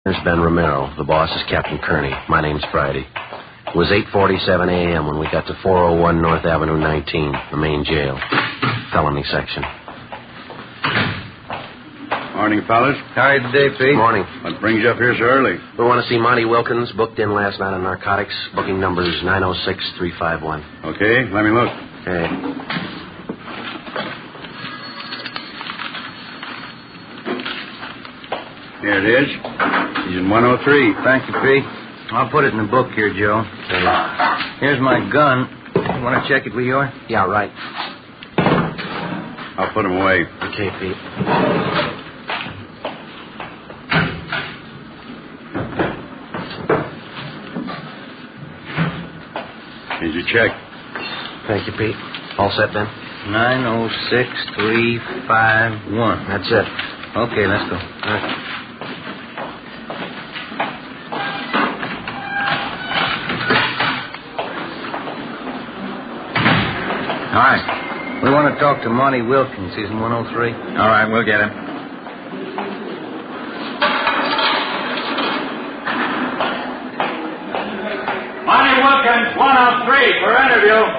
Here's Ben Romero. The boss is Captain Kearney. My name's Friday. It was 8:47 a.m. when we got to 401 North Avenue 19, the main jail. Felony section. Morning, fellas. How are you today, Pete? Morning. What brings you up here so early? We want to see Monty Wilkins, booked in last night on narcotics. Booking number's 906-351. Okay, let me look. Okay. Here it is. He's in 103. Thank you, Pete. I'll put it in the book here, Joe. Okay. Here's my gun. You want to check it with yours? Yeah, right. I'll put him away. Okay, Pete. Here's your check. Thank you, Pete. All set, Ben? 906-351. That's it. Okay, let's go. All right. All right. We want to talk to Monty Wilkins. He's in 103. All right, we'll get him. Monty Wilkins, 103 for interview.